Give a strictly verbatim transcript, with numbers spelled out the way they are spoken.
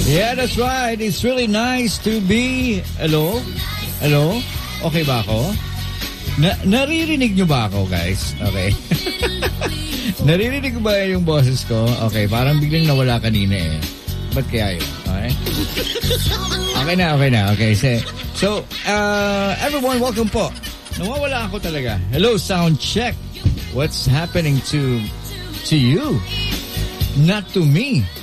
Yeah, that's right. It's really nice to be... Hello? Hello? Okay ba ako? Na naririnig nyo ba ako, guys? Okay. Naririnig ko ba yung boses ko? Okay, parang biglang nawala kanina eh. Ba't kaya yun? Okay? Okay na, okay na. Okay, so, so uh, everyone, welcome po. Nawawala ako talaga. Hello, sound check. What's happening to to you? Not to me.